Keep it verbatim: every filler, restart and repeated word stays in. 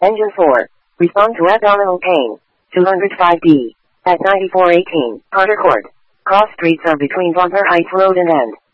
Engine four. Respond to abdominal pain. two oh five D. At ninety-four eighteen. Carter Court. Cross streets are between Bunker Heights Road and End.